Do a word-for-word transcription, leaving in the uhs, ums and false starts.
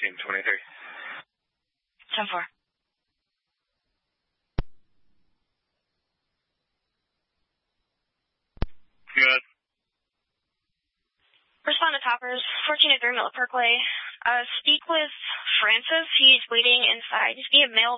fourteen twenty-three. ten four. Good. Respond to Toppers, fourteen oh three Miller Parkway. Uh, speak with Francis. He's waiting inside. Is he a male